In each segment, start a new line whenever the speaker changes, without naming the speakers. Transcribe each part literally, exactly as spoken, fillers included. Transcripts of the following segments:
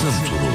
Basın Turu.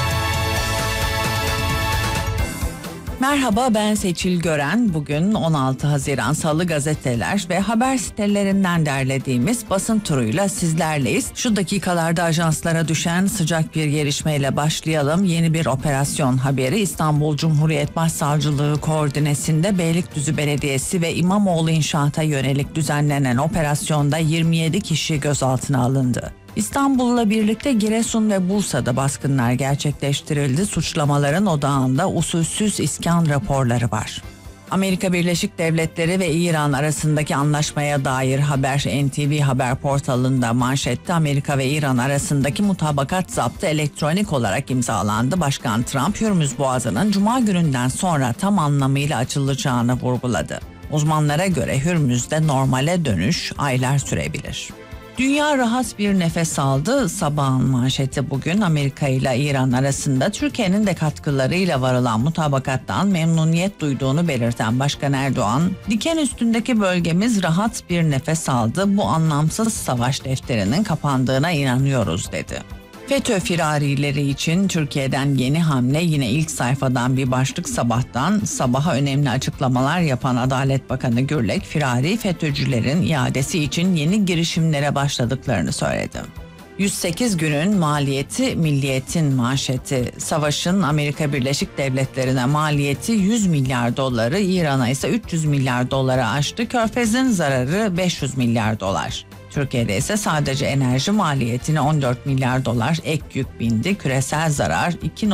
Merhaba, ben Seçil Gören. Bugün on altı Haziran Salı, gazeteler ve haber sitelerinden derlediğimiz basın turuyla sizlerleyiz. Şu dakikalarda ajanslara düşen sıcak bir gelişmeyle başlayalım. Yeni bir operasyon haberi. İstanbul Cumhuriyet Başsavcılığı koordinesinde Beylikdüzü Belediyesi ve İmamoğlu İnşaat'a yönelik düzenlenen operasyonda yirmi yedi kişi gözaltına alındı. İstanbul'la birlikte Giresun ve Bursa'da baskınlar gerçekleştirildi. Suçlamaların odağında usulsüz iskan raporları var. Amerika Birleşik Devletleri ve İran arasındaki anlaşmaya dair haber N T V Haber portalında manşette. Amerika ve İran arasındaki mutabakat zaptı elektronik olarak imzalandı. Başkan Trump, Hürmüz Boğazı'nın Cuma gününden sonra tam anlamıyla açılacağını vurguladı. Uzmanlara göre Hürmüz'de normale dönüş aylar sürebilir. Dünya rahat bir nefes aldı. Sabahın manşeti bugün. Amerika ile İran arasında Türkiye'nin de katkılarıyla varılan mutabakattan memnuniyet duyduğunu belirten Başkan Erdoğan, "Diken üstündeki bölgemiz rahat bir nefes aldı. Bu anlamsız savaş defterinin kapandığına inanıyoruz," dedi. FETÖ firarileri için Türkiye'den yeni hamle, yine ilk sayfadan bir başlık Sabah'tan. Sabaha önemli açıklamalar yapan Adalet Bakanı Gürlek, firari FETÖ'cülerin iadesi için yeni girişimlere başladıklarını söyledi. yüz sekiz günün maliyeti Milliyet'in manşeti. Savaşın Amerika Birleşik Devletleri'ne maliyeti yüz milyar doları, İran'a ise üç yüz milyar doları aştı. Körfez'in zararı beş yüz milyar dolar. Türkiye'de ise sadece enerji maliyetine on dört milyar dolar ek yük bindi. Küresel zarar iki